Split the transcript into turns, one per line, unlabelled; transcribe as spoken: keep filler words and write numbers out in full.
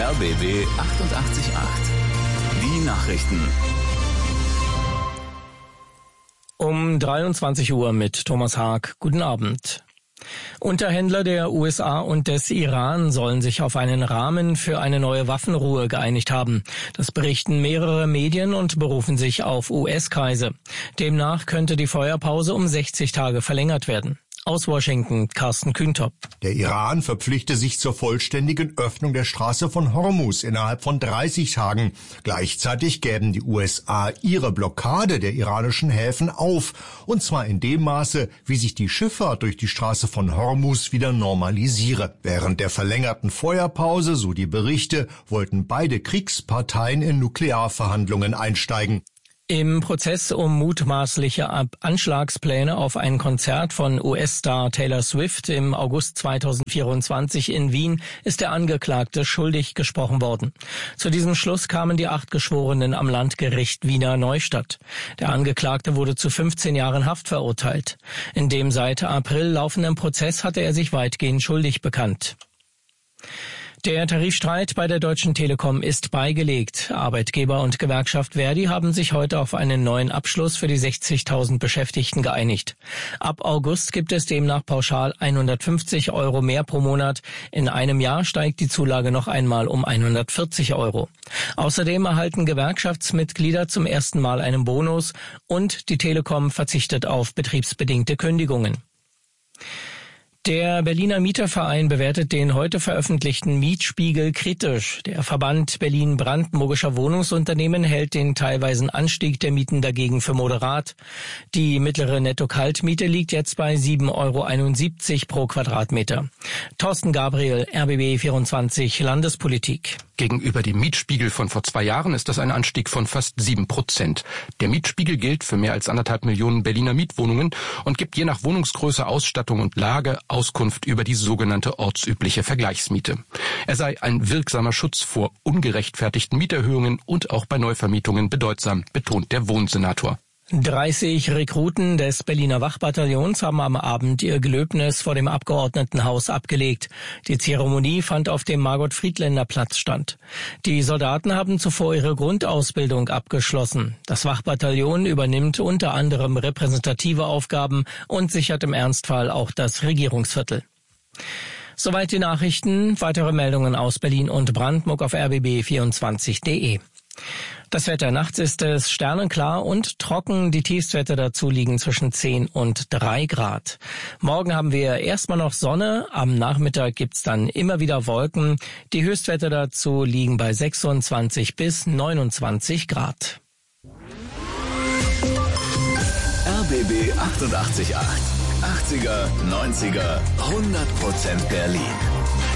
R B B achtundachtzig Komma acht. Die Nachrichten.
Um dreiundzwanzig Uhr mit Thomas Haag. Guten Abend. Unterhändler der U S A und des Iran sollen sich auf einen Rahmen für eine neue Waffenruhe geeinigt haben. Das berichten mehrere Medien und berufen sich auf U S-Kreise. Demnach könnte die Feuerpause um sechzig Tage verlängert werden. Aus Washington, Carsten Kühntop.
Der Iran verpflichte sich zur vollständigen Öffnung der Straße von Hormuz innerhalb von dreißig Tagen. Gleichzeitig gäben die U S A ihre Blockade der iranischen Häfen auf. Und zwar in dem Maße, wie sich die Schifffahrt durch die Straße von Hormuz wieder normalisiere. Während der verlängerten Feuerpause, so die Berichte, wollten beide Kriegsparteien in Nuklearverhandlungen einsteigen.
Im Prozess um mutmaßliche Anschlagspläne auf ein Konzert von U S-Star Taylor Swift im August zweitausendvierundzwanzig in Wien ist der Angeklagte schuldig gesprochen worden. Zu diesem Schluss kamen die acht Geschworenen am Landgericht Wiener Neustadt. Der Angeklagte wurde zu fünfzehn Jahren Haft verurteilt. In dem seit April laufenden Prozess hatte er sich weitgehend schuldig bekannt. Der Tarifstreit bei der Deutschen Telekom ist beigelegt. Arbeitgeber und Gewerkschaft Verdi haben sich heute auf einen neuen Abschluss für die sechzigtausend Beschäftigten geeinigt. Ab August gibt es demnach pauschal hundertfünfzig Euro mehr pro Monat. In einem Jahr steigt die Zulage noch einmal um hundertvierzig Euro. Außerdem erhalten Gewerkschaftsmitglieder zum ersten Mal einen Bonus und die Telekom verzichtet auf betriebsbedingte Kündigungen. Der Berliner Mieterverein bewertet den heute veröffentlichten Mietspiegel kritisch. Der Verband Berlin-Brandenburgischer Wohnungsunternehmen hält den teilweisen Anstieg der Mieten dagegen für moderat. Die mittlere Netto-Kaltmiete liegt jetzt bei sieben Euro einundsiebzig pro Quadratmeter. Thorsten Gabriel, R B B vierundzwanzig Landespolitik.
Gegenüber dem Mietspiegel von vor zwei Jahren ist das ein Anstieg von fast sieben Prozent. Der Mietspiegel gilt für mehr als anderthalb Millionen Berliner Mietwohnungen und gibt je nach Wohnungsgröße, Ausstattung und Lage Auskunft über die sogenannte ortsübliche Vergleichsmiete. Er sei ein wirksamer Schutz vor ungerechtfertigten Mieterhöhungen und auch bei Neuvermietungen bedeutsam, betont der Wohnsenator.
dreißig Rekruten des Berliner Wachbataillons haben am Abend ihr Gelöbnis vor dem Abgeordnetenhaus abgelegt. Die Zeremonie fand auf dem Margot-Friedländer-Platz statt. Die Soldaten haben zuvor ihre Grundausbildung abgeschlossen. Das Wachbataillon übernimmt unter anderem repräsentative Aufgaben und sichert im Ernstfall auch das Regierungsviertel. Soweit die Nachrichten. Weitere Meldungen aus Berlin und Brandenburg auf r b b vierundzwanzig punkt d e. Das Wetter: Nachts ist es sternenklar und trocken. Die Tiefstwerte dazu liegen zwischen zehn und drei Grad. Morgen haben wir erstmal noch Sonne. Am Nachmittag gibt's dann immer wieder Wolken. Die Höchstwerte dazu liegen bei sechsundzwanzig bis neunundzwanzig Grad.
R B B achtundachtzig Komma acht. achtziger, neunziger, hundert Prozent Berlin.